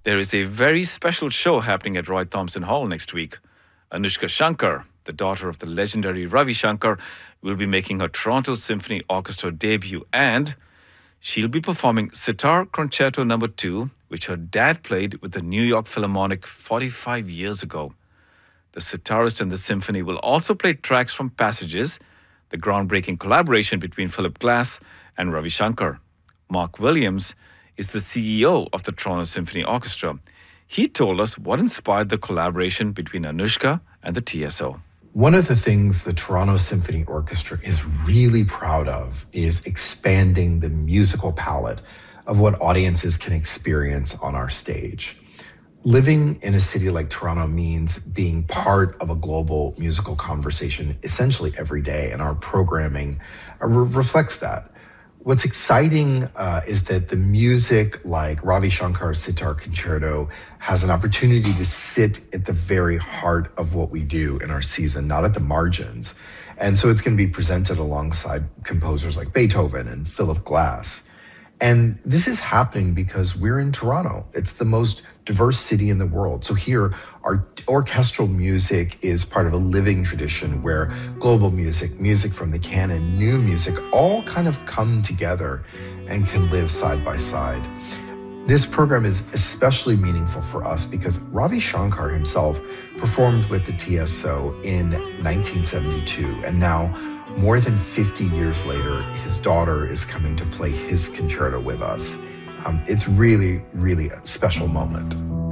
There is a very special show happening at Roy Thompson Hall next week. Anushka Shankar, the daughter of the legendary Ravi Shankar, will be making her Toronto Symphony Orchestra debut, and she'll be performing Sitar Concerto No. 2, which her dad played with the New York Philharmonic 45 years ago. The sitarist and the symphony will also play tracks from Passages, the groundbreaking collaboration between Philip Glass and Ravi Shankar. Mark Williams is the CEO of the Toronto Symphony Orchestra. He told us what inspired the collaboration between Anushka and the TSO. One of the things the Toronto Symphony Orchestra is really proud of is expanding the musical palette of what audiences can experience on our stage. Living in a city like Toronto means being part of a global musical conversation essentially every day, and our programming reflects that. What's exciting is that the music like Ravi Shankar's Sitar Concerto has an opportunity to sit at the very heart of what we do in our season, not at the margins. And so it's going to be presented alongside composers like Beethoven and Philip Glass. And this is happening because we're in Toronto. It's the most diverse city in the world. So here, our orchestral music is part of a living tradition where global music, music from the canon, new music, all kind of come together and can live side by side. This program is especially meaningful for us because Ravi Shankar himself performed with the TSO in 1972, and now, more than 50 years later, his daughter is coming to play his concerto with us. It's really, really a special moment.